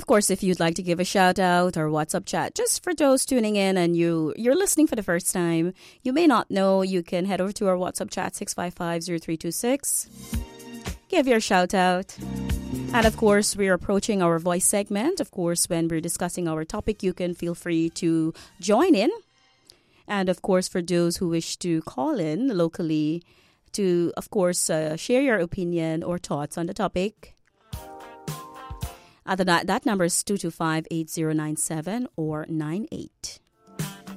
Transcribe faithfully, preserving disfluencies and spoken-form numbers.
Of course, if you'd like to give a shout out or WhatsApp chat, just for those tuning in and you, you're listening for the first time, you may not know, you can head over to our WhatsApp chat, six five five, zero three two six. Give your shout out. And of course, we're approaching our voice segment. Of course, when we're discussing our topic, you can feel free to join in. And of course, for those who wish to call in locally to, of course, uh, share your opinion or thoughts on the topic, Uh, that, that number is two two five, eight zero nine seven or nine eight.